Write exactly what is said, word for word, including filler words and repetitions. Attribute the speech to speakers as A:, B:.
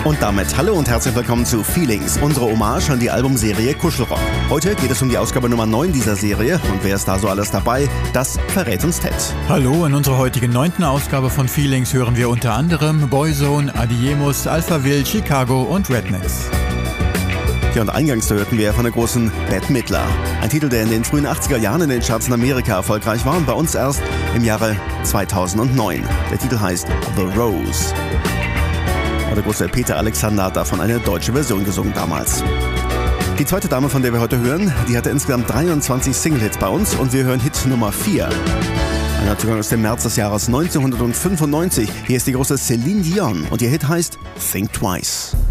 A: Und damit hallo und herzlich willkommen zu Feelings, unsere Hommage an die Albumserie Kuschelrock. Heute geht es um die Ausgabe Nummer neun dieser Serie und wer ist da so alles dabei, das verrät uns Ted.
B: Hallo, in unserer heutigen neunten Ausgabe von Feelings hören wir unter anderem Boyzone, Adiemus, Alphaville, Chicago und Rednecks.
A: Ja, und eingangs hörten wir von der großen Bette Midler. Ein Titel, der in den frühen achtziger Jahren in den Charts in Amerika erfolgreich war und bei uns erst im Jahre zweitausendneun. Der Titel heißt The Rose. Der große Peter Alexander hat davon eine deutsche Version gesungen damals. Die zweite Dame, von der wir heute hören, die hatte insgesamt dreiundzwanzig Single-Hits bei uns und wir hören Hit Nummer vier. Ein Neuzugang aus dem März des Jahres neunzehnhundertfünfundneunzig. Hier ist die große Celine Dion und ihr Hit heißt Think Twice.